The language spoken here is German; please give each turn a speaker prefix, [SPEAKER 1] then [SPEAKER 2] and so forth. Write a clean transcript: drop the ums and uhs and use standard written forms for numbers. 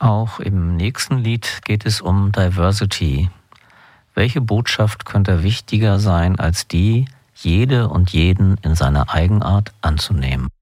[SPEAKER 1] Auch im nächsten Lied geht es um Diversity. Welche Botschaft könnte wichtiger sein als die, jede und jeden in seiner Eigenart anzunehmen?